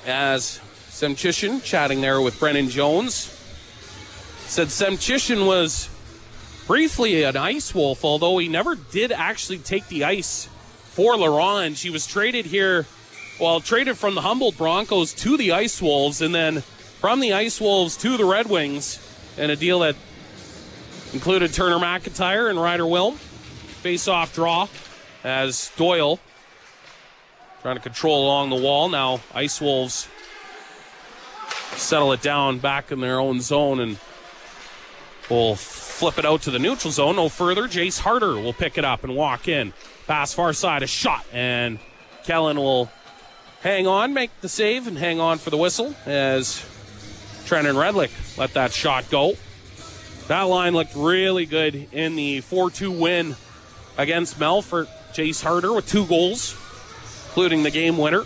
as Semchishin chatting there with Brennan Jones. Said Semchishin was briefly an Ice Wolf, although he never did actually take the ice for LaRange. He was traded from the Humboldt Broncos to the Ice Wolves, and then from the Ice Wolves to the Red Wings, in a deal that included Turner McIntyre and Ryder Wilm. Face-off draw as Doyle trying to control along the wall. Now Ice Wolves settle it down back in their own zone and will flip it out to the neutral zone. No further. Jace Harder will pick it up and walk in. Pass far side, a shot, and Kellen will hang on, make the save, and hang on for the whistle as Trenton Redlick let that shot go. That line looked really good in the 4-2 win against Melfort. Jace Harder with 2 goals, including the game winner.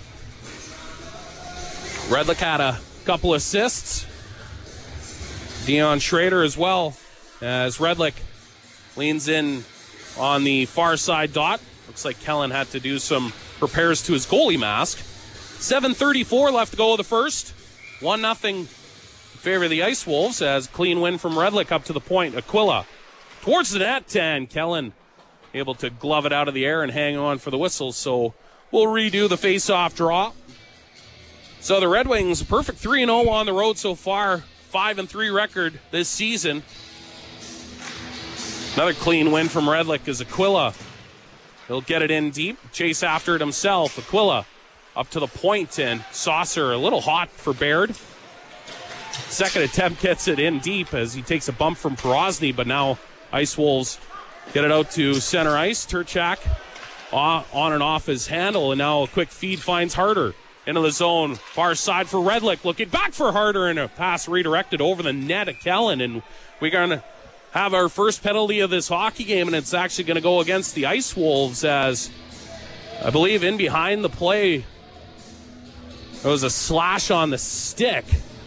Redlick had a couple assists. Dion Schrader as well, as Redlick leans in on the far side dot. Looks like Kellen had to do some repairs to his goalie mask. 7:34 left to go of the first. 1-0 in favor of the Ice Wolves, as clean win from Redlick up to the point. Aquila towards the net, and Kellen able to glove it out of the air and hang on for the whistle. So we'll redo the face-off draw. So the Red Wings, a perfect 3-0 on the road so far. 5-3 record this season. Another clean win from Redlick is Aquila. He'll get it in deep, chase after it himself. Aquila up to the point, and Saucer a little hot for Baird. Second attempt gets it in deep as he takes a bump from Porosny, but now Ice Wolves get it out to center ice. Turchak on and off his handle, and now a quick feed finds Harder into the zone. Far side for Redlick, looking back for Harder, and a pass redirected over the net of Kellen, and we're going to have our first penalty of this hockey game, and it's actually going to go against the Ice Wolves, as I believe in behind the play there was a slash on the stick.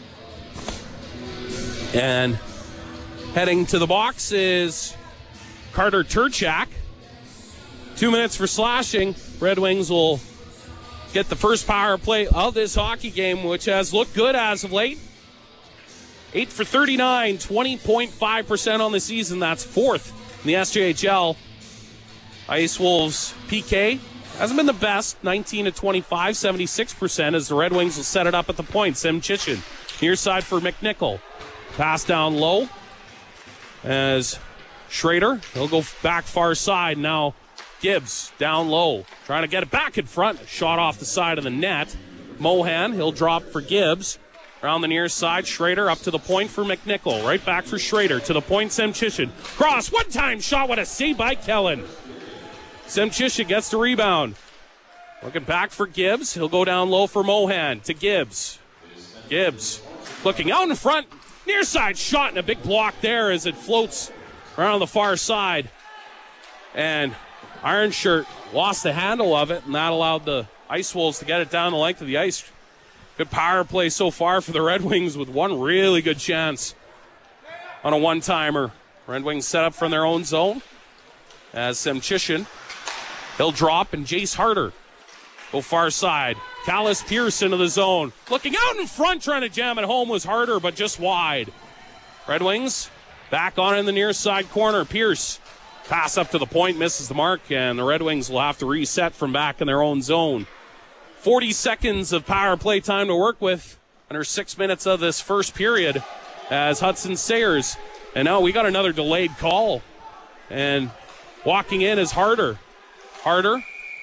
And heading to the box is Carter Turchak. 2 minutes for slashing. Red Wings will get the first power play of this hockey game, which has looked good as of late. 8 for 39, 20.5% on the season. That's 4th in the SJHL. Ice Wolves PK hasn't been the best. 19 to 25, 76%, as the Red Wings will set it up at the point. Semchishin near side for McNichol. Pass down low as Schrader. He'll go back far side. Now Gibbs down low, trying to get it back in front. Shot off the side of the net. Mohan, he'll drop for Gibbs. Around the near side, Schrader up to the point for McNichol. Right back for Schrader. To the point, Semchishin. Cross, one-time shot. What a save by Kellen. Semchishin gets the rebound. Looking back for Gibbs. He'll go down low for Mohan. To Gibbs. Gibbs looking out in front. Near side shot, and a big block there as it floats around the far side. And Iron Shirt lost the handle of it, and that allowed the Ice Wolves to get it down the length of the ice. Good power play so far for the Red Wings, with one really good chance on a one-timer. Red Wings set up from their own zone as Semchishin. He'll drop, and Jace Harder go far side. Callis Pierce into the zone. Looking out in front, trying to jam it home was Harder, but just wide. Red Wings back on in the near side corner. Pierce pass up to the point, misses the mark, and the Red Wings will have to reset from back in their own zone. 40 seconds of power play time to work with under 6 minutes of this first period as Hudson Sayers. And now we got another delayed call. And walking in is Harder. Harder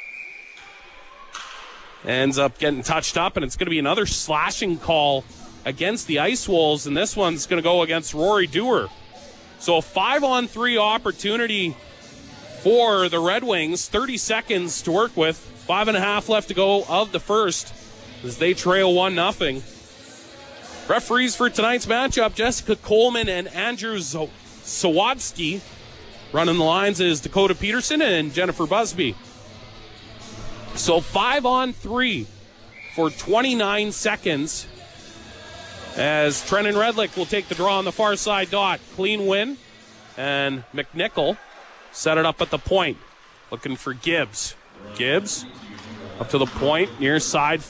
ends up getting touched up, and it's going to be another slashing call against the Ice Wolves, and this one's going to go against Rory Dewar. So a 5-on-3 opportunity for the Red Wings. 30 seconds to work with. 5.5 left to go of the first as they trail 1-0. Referees for tonight's matchup, Jessica Coleman and Andrew Sawadsky. Running the lines is Dakota Peterson and Jennifer Busby. So 5-on-3 for 29 seconds as Trenton Redlick will take the draw on the far side dot. Clean win, and McNichol set it up at the point. Looking for Gibbs. Gibbs up to the point, near side